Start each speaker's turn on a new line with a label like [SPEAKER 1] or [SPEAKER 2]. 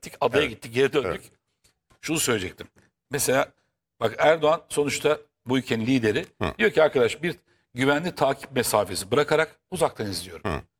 [SPEAKER 1] gittik, adaya
[SPEAKER 2] Evet.
[SPEAKER 1] gittik, geri döndük.
[SPEAKER 2] Evet.
[SPEAKER 1] Şunu söyleyecektim. Mesela bak Erdoğan sonuçta bu ülkenin lideri.
[SPEAKER 2] Hı.
[SPEAKER 1] Diyor ki arkadaş bir güvenli takip mesafesi bırakarak uzaktan izliyorum.
[SPEAKER 2] Hı.